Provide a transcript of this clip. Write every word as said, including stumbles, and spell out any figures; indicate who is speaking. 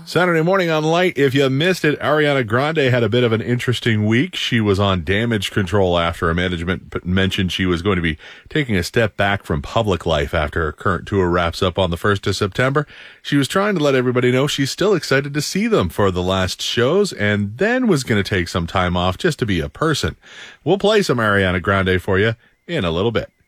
Speaker 1: Saturday morning on Light. If you missed it, Ariana Grande had a bit of an interesting week. She was on damage control after her management mentioned she was going to be taking a step back from public life after her current tour wraps up on the first of September. She was trying to let everybody know she's still excited to see them for the last shows and then was going to take some time off just to be a person. We'll play some Ariana Grande for you in a little bit.